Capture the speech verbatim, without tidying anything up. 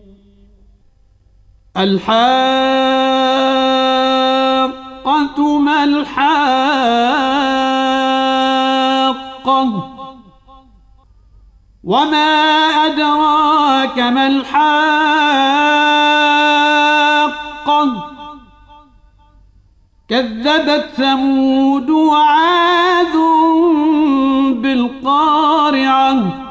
الحاقة ما الحاقة وما أدراك ما الحاقة كذبت ثمود وعاد بالقارعة